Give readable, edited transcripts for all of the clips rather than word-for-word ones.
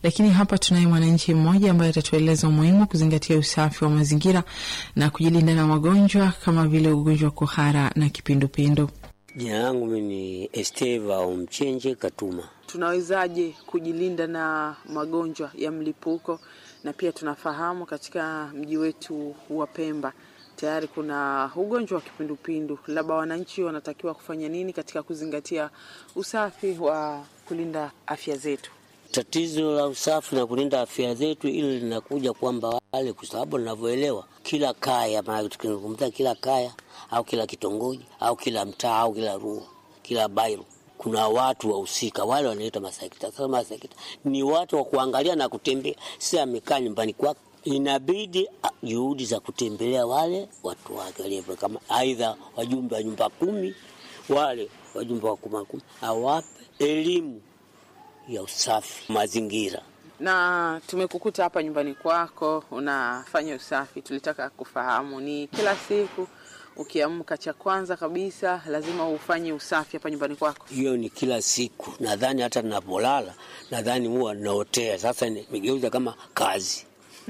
Lakini hapa tunaye mwananchi mmoja ambaye atatueleza umuhimu wa kuzingatia usafi wa mazingira na kujilinda na magonjwa kama vile ugonjwa wa kuhara na kipindupindu. Jina langu mimi ni Esteva Omchenje Katuma. Tunawezaje kujilinda na magonjwa ya mlipuko? Na pia tunafahamu katika mji wetu wa Pemba tayari kuna ugonjwa wa kipindupindu. Labda wananchi wanatakiwa kufanya nini katika kuzingatia usafi wa kulinda afya zetu? Tatizo la usafi na kulinda afya zetu ili linakuja kwamba wale, kwa sababu ninavyoelewa kila kaya, maana tukizungumza kila kaya au kila kitongoji au kila mtaa au kila rua, kila bairo, kuna watu wahusika, wale wanaitwa masekta. Sasa masekta ni watu wa kuangalia na kutembea, si amekaa nyumbani kwake. Inabidi juhudi za kutembelea wale watu wake, kama aidha wajumbe wa nyumba 10, wale wajumbe wa 10 awape elimu ya usafi mazingira. Na tumekukuta hapa nyumbani kwako unafanya usafi, tulitaka kufahamu ni kila siku ukiamka cha kwanza kabisa lazima ufanye usafi hapa nyumbani kwako? Hiyo ni kila siku. Nadhani hata ninapolala nadhani huwa naotea. Sasa nimegeuza kama kazi.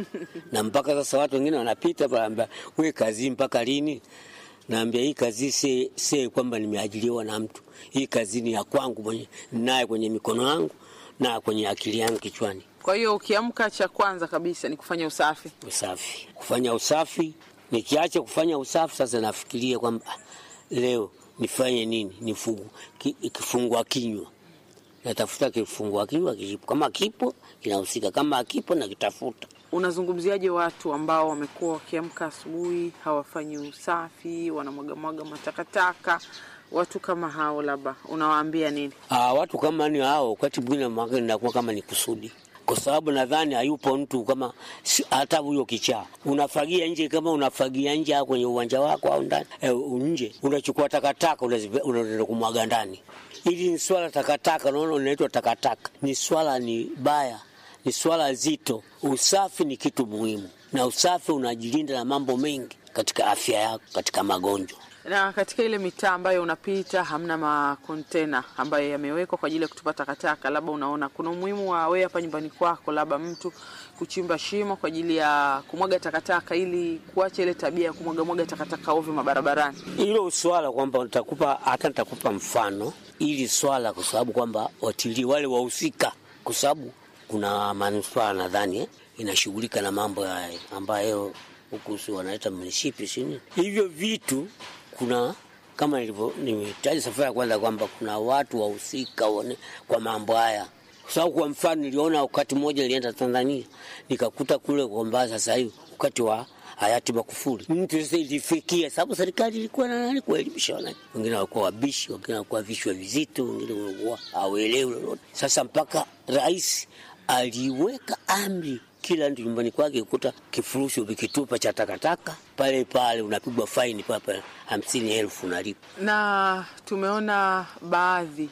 Na mpaka sasa watu wengine wanapita pale, wewe kazi mpaka lini? Naambia hii kazi si kwamba nimeajiriwa na mtu. Hii kazi ni ya kwangu mwenyewe, naye kwenye mikono yangu na kwenye akili yangu kichwani. Kwa hiyo ukiamka cha kwanza kabisa ni kufanya usafi? Usafi. Kufanya usafi. Nikiacha kufanya usafi sasa nafikiria kwamba leo nifanye nini? Kifungua kinywa. Natafuta kifungua kinywa, kama kipo kinahusika, kama kipo na kitafuta. Unazungumziaje watu ambao wamekuwa wakiamka asubuhi hawafanyi usafi, wanamwaga matakataka? Watu kama hao labda unawaambia nini? Watu kama ni hao wakati mwingine mwaka inakuwa kama ni kusudi. Kwa sababu nadhani hayupo mtu kama hata huyo kichaa. Unafagia nje, kama unafagia nje au kwenye uwanja wako au ndani nje, unachukua takataka unaenda kumwaga ndani. Hili ni swala takataka, unaona linaitwa takataka. Ni swala ni baya, ni swala zito. Usafi ni kitu muhimu. Na usafi unajilinda na mambo mengi katika afya yako, katika magonjwa. Na katika ile mitaa ambayo unapita hamna makontena ambayo yamewekwa kwa ajili ya kutupa takataka, labda unaona kuna umuhimu wa wewe hapa nyumbani kwako labda mtu kuchimba shimo kwa ajili ya kumwaga takataka ili kuacha ile tabia ya kumwaga takataka ovyo mabarabarani? Hilo swala kwamba nitakupa mfano ili swala, kwa sababu kwamba watilii wale wahusika, kwa sababu kuna manufaa nadhani inashughulika na mambo haya ambayo huku si wanaita munishipi sini. Hivyo vitu kuna kama nimetaja safari ya kwanza kwamba kuna watu wahusika kwa mambo haya. Kwa sababu kwa mfano niliona wakati mmoja nilienda Tanzania nikakuta kule kwamba sasa hivi wakati wa hayati Magufuli mtu sasa ilifikia, sababu serikali ilikuwa na nani kuelimisha wananchi. Wengine walikuwa wabishi, wengine walikuwa vichwa vizito, wengine walikuwa hawaelewi lolote. Sasa mpaka rais aliweka amri kila mtu nyumbani kwake ukuta kifurushi ukitupa cha takataka pale unapigwa faini pale 50,000 unalipa. Na tumeona baadhi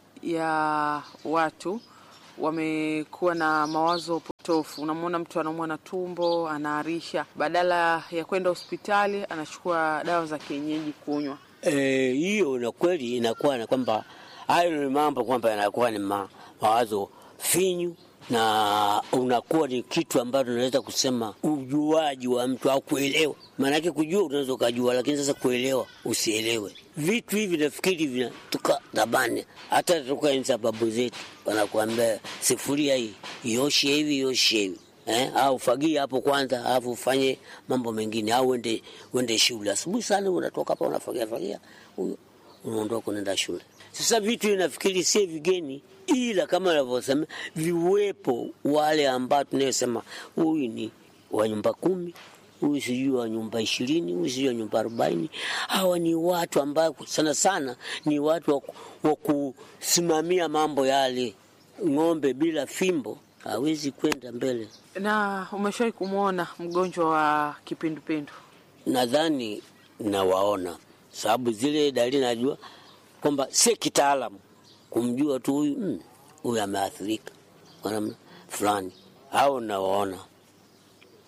ya watu wamekuwa na mawazo potofu. Unamwona mtu anaumwa na tumbo, anaarisha, badala ya kwenda hospitali anachukua dawa za kienyeji kunywa. Hiyo na kweli inakuwa na kwamba hayo ni mambo kwamba yanakuwa ni mawazo finyu, na unakuwa ni kitu ambacho tunaweza kusema ujuaji wa mtu au kuelewa. Maana yake kujua unaweza kujua, lakini sasa kuelewa usielewe. Vitu hivi nafikiri vinatoka dabani. Hata toka enzi babu zetu wanakuambia sufuria hii ioshe hivi, au fagia hapo kwanza alafu ufanye mambo mengine, au uende shule. Asubuhi sana unatoka hapa unafagia huyo unaondoka unaenda shule. Sasa vitu inafikiri si vigeni, ila kama wanavyosema viwepo wale ambao tunayosema huyu ni wa nyumba 10, huyu sijui wa nyumba 20, huyu sijui wa nyumba 40. Hawa ni watu ambao sana ni watu wa kusimamia mambo yale. Ng'ombe bila fimbo hawezi kwenda mbele. Na umeshawahi kumuona mgonjwa wa kipindupindu? Nadhani nawaona, sababu zile dalili najua kwamba si kitaalamu kumjua tu huyu ameathirika kwa namna fulani, au nawaona.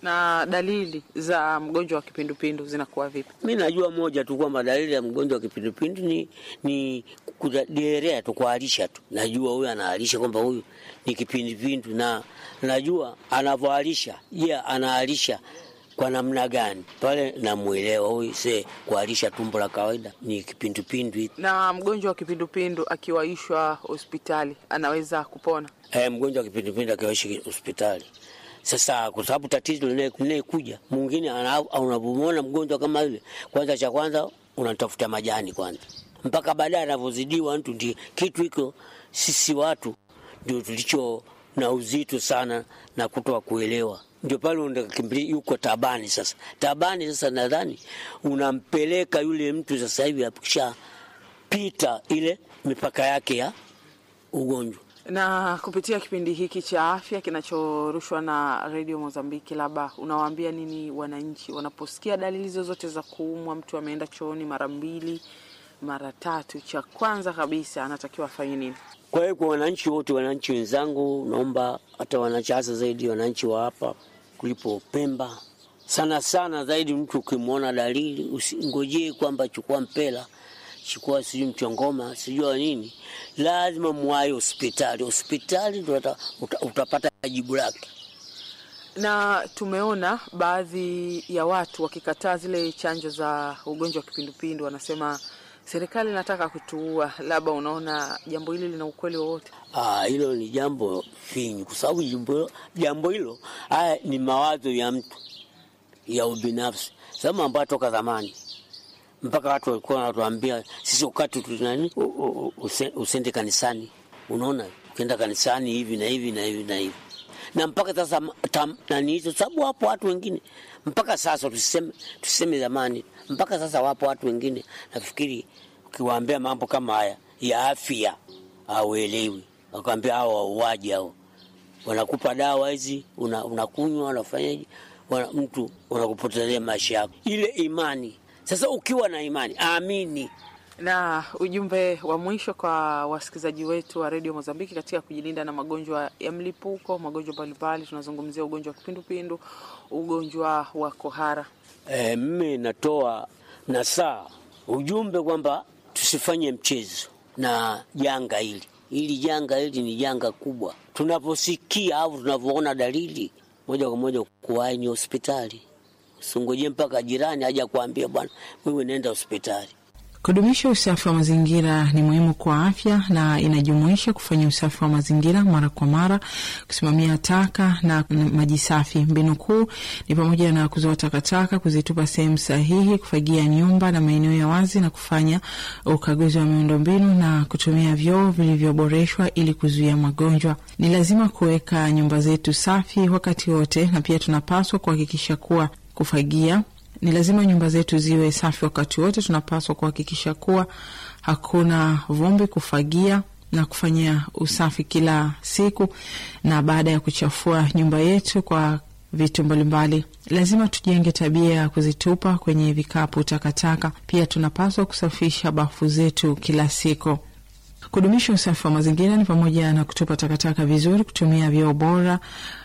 Na dalili za mgonjwa wa kipindupindu zinakuwa vipi? Mimi najua moja tu kwamba dalili ya mgonjwa wa kipindupindu ni kudiarrhea tu, kuharisha tu. Najua huyu anaharisha kwamba huyu ni kipindupindu, na najua anavyoharisha, anaharisha kwa namna gani. Pale namuelewa huyu kuharisha tumbo la kawaida ni kipindupindu. Na mgonjwa wa kipindupindu akiwaishwa hospitali anaweza kupona? Mgonjwa wa kipindupindu akiwaishwa hospitali. Sasa kwa sababu tatizo linayekuja mwingine unapomwona mgonjwa kama yule, kwanza cha kwanza unatafuta majani kwanza, mpaka baadaye anavyozidiwa mtu. Ndio kitu hiko sisi watu ndio tulicho na uzito sana na kutoa kuelewa, ndio pale unakimbilia yuko tabani. Sasa nadhani unampeleka yule mtu sasa hivi akishapita ile mipaka yake ya ugonjwa. Na kupitia kipindi hiki cha afya kinachorushwa na Radio Mozambiki, labda unawaambia nini wananchi wanaposikia dalili zozote za kuumwa? Mtu ameenda chooni mara 2 mara 3, cha kwanza kabisa anatakiwa afanye nini? Kwa hiyo kwa wananchi wote, wananchi wenzangu, naomba hata wananchi, hasa zaidi wananchi wa hapa kulipo Pemba, sana zaidi, mtu ukimwona dalili usingojee kwamba chukua mpela, chukua sijui mchongoma, sijui nini, lazima muwahi hospitali ndio utapata jibu lake. Na tumeona baadhi ya watu wakikataa zile chanjo za ugonjwa wa kipindupindu, wanasema serikali inataka kutuua. Labda unaona jambo hili lina ukweli wowote? Hilo ni jambo finyu, kwa sababu jambo hilo ni mawazo ya mtu ya ubinafsi, sababu ambayo toka zamani mpaka watu walikuwa wanatuambia sisi wakati tunani usende kanisani. Unaona, ukienda kanisani hivi na hivi na hivi na hivi, na mpaka sasa nani hizo, sababu wapo watu wengine mpaka sasa, tuseme zamani, mpaka sasa wapo watu wengine nafikiri ukiwaambia mambo kama haya ya afya hauelewi. Wakwambia hao wauaji hao, wanakupa dawa hizi unakunywa, unafanyaje, mtu unakupotezea maisha yako. Ile imani sasa, ukiwa na imani amini. Na ujumbe wa mwisho kwa wasikilizaji wetu wa Radio Mozambiki katika kujilinda na magonjwa ya mlipuko, magonjwa mbalimbali, tunazungumzia ugonjwa wa kipindupindu, ugonjwa wa kohara. Mimi natoa nasaa ujumbe kwamba tusifanye mchezo na janga hili. Hili janga hili ni janga kubwa. Tunaposikia au tunavyoona dalili, moja kwa moja kuwahi hospitali. Usingoje mpaka jirani aje kuambia bwana wewe nenda hospitali. Kudumisha usafi wa mazingira ni muhimu kwa afya na inajumuisha kufanya usafi wa mazingira mara kwa mara, kusimamia taka na maji safi. Mbinu kuu ni pamoja na kuzoa takataka, kuzitupa sehemu sahihi, kufagia nyumba na maeneo ya wazi, na kufanya ukaguzi wa miundombinu na kutumia vyoo vilivyoboreshwa ili kuzuia magonjwa. Ni lazima kuweka nyumba zetu safi wakati wote, na pia tunapaswa kuhakikisha kuwa kufagia ni lazima nyumba zetu ziwe safi wakati wote. Tunapaswa kuhakikisha kuwa hakuna vumbi, kufagia na kufanyia usafi kila siku. Na baada ya kuchafua nyumba yetu kwa vitu mbalimbali, lazima tujenge tabia ya kuzitupa kwenye vikapu takataka. Pia tunapaswa kusafisha bafu zetu kila siku. Kudumisha usafi wa mazingira ni pamoja na kutupa takataka vizuri, kutumia vyoo bora,